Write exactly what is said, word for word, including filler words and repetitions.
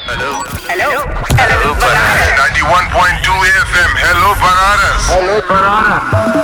Hello hello hello Banaras ninety-one point two F M. Hello, Banaras. Hello Banaras